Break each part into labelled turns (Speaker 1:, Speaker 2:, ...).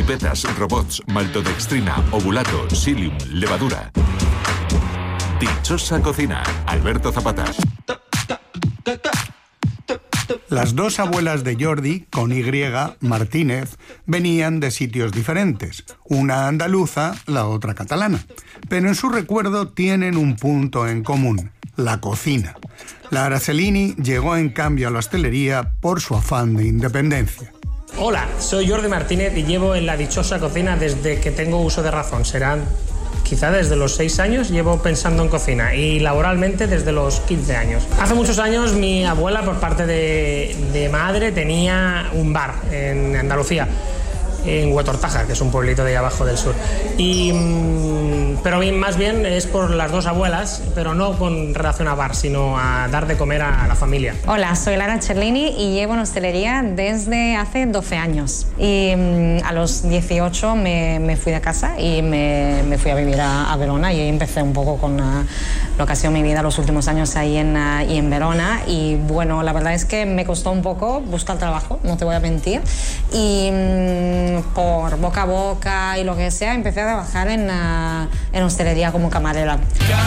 Speaker 1: pipetas, robots, maltodextrina, ovulato, psyllium, levadura. Dichosa cocina. Alberto Zapata.
Speaker 2: Las dos abuelas de Jordi, con Y, Martínez, venían de sitios diferentes, una andaluza, la otra catalana. Pero en su recuerdo tienen un punto en común, la cocina. La Aracellini llegó en cambio a la hostelería por su afán de independencia.
Speaker 3: Hola, soy Jordi Martínez y llevo en la dichosa cocina desde que tengo uso de razón. Serán quizá desde los 6 años llevo pensando en cocina y laboralmente desde los 15 años. Hace muchos años mi abuela, por parte de madre, tenía un bar en Andalucía, en Huetortaja, que es un pueblito de ahí abajo del sur. Pero más bien es por las dos abuelas, pero no con relación a bar, sino a dar de comer a la familia.
Speaker 4: Hola, soy Lara Cerlini y llevo en hostelería desde hace 12 años. Y a los 18 me fui de casa y me fui a vivir a Verona, y ahí empecé un poco con lo que ha sido mi vida los últimos años ahí en Verona. Y bueno, la verdad es que me costó un poco buscar trabajo, no te voy a mentir. Y por boca a boca y lo que sea, empecé a trabajar en hostelería como camarera.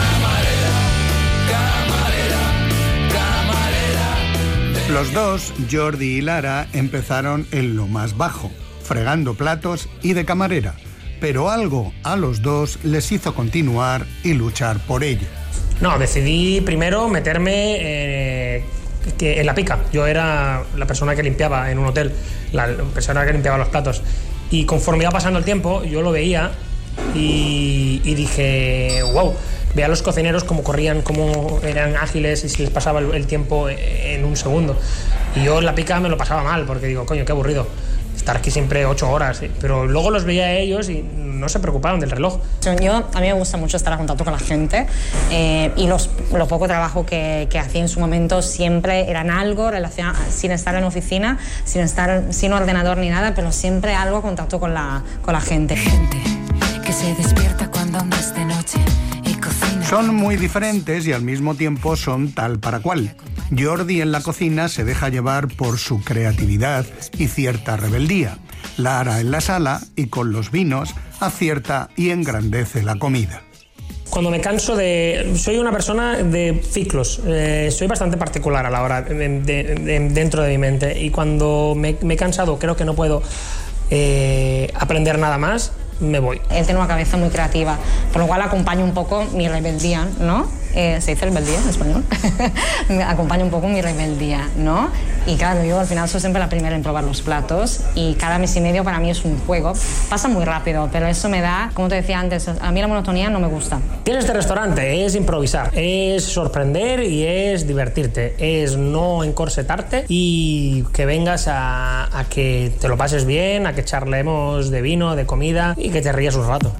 Speaker 2: Los dos, Jordi y Lara, empezaron en lo más bajo, fregando platos y de camarera. Pero algo a los dos les hizo continuar y luchar por ello.
Speaker 3: No, decidí primero meterme en la pica. Yo era la persona que limpiaba en un hotel, la persona que limpiaba los platos. Y conforme iba pasando el tiempo, yo lo veía y dije, wow, veía a los cocineros cómo corrían, cómo eran ágiles y se les pasaba el tiempo en un segundo. Y yo en la pica me lo pasaba mal, porque digo, coño, qué aburrido estar aquí siempre 8 horas. Pero luego los veía a ellos y no se preocupaban del reloj.
Speaker 4: A mí me gusta mucho estar en contacto con la gente, y lo poco trabajo que hacía en su momento siempre eran algo relacionado, sin estar en oficina, sin ordenador ni nada, pero siempre algo contacto con la gente.
Speaker 5: Gente que se despierta cuando aún es de noche y cocina.
Speaker 2: Son muy diferentes y al mismo tiempo son tal para cual. Jordi en la cocina se deja llevar por su creatividad y cierta rebeldía. Lara en la sala y con los vinos acierta y engrandece la comida.
Speaker 3: Cuando me canso soy una persona de ciclos, soy bastante particular a la hora dentro de mi mente, y cuando me he cansado, creo que no puedo aprender nada más, me voy.
Speaker 4: Él tiene una cabeza muy creativa, por lo cual acompaña un poco mi rebeldía, ¿no? ¿Se dice rebeldía en español? Me acompaña un poco mi rebeldía, ¿no? Y claro, yo al final soy siempre la primera en probar los platos, y cada mes y medio para mí es un juego. Pasa muy rápido, pero eso me da, como te decía antes, a mí la monotonía no me gusta.
Speaker 3: Tienes este restaurante, es improvisar, es sorprender y es divertirte, es no encorsetarte y que vengas a que te lo pases bien, a que charlemos de vino, de comida y que te rías un rato.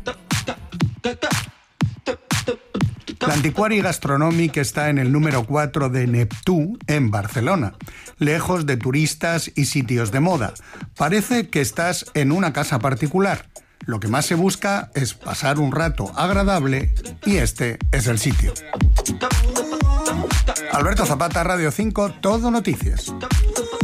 Speaker 2: L'Antiquari Gastronòmic está en el número 4 de Neptú, en Barcelona, lejos de turistas y sitios de moda. Parece que estás en una casa particular. Lo que más se busca es pasar un rato agradable, y este es el sitio. Alberto Zapata, Radio 5, Todo Noticias.